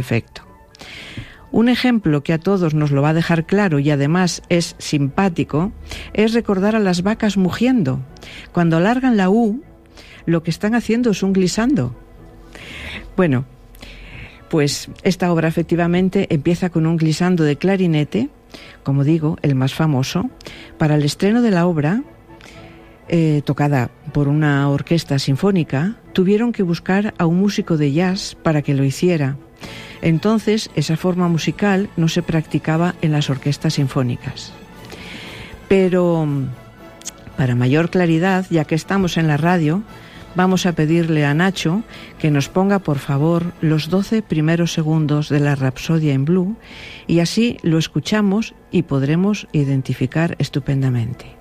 efecto. Un ejemplo que a todos nos lo va a dejar claro y además es simpático es recordar a las vacas mugiendo. Cuando alargan la U, lo que están haciendo es un glissando. Bueno, pues esta obra efectivamente empieza con un glissando de clarinete, como digo, el más famoso. Para el estreno de la obra, tocada por una orquesta sinfónica, tuvieron que buscar a un músico de jazz para que lo hiciera. Entonces, esa forma musical no se practicaba en las orquestas sinfónicas. Pero, para mayor claridad, ya que estamos en la radio, vamos a pedirle a Nacho que nos ponga, por favor, los 12 primeros segundos de la Rapsodia in Blue, y así lo escuchamos y podremos identificar estupendamente.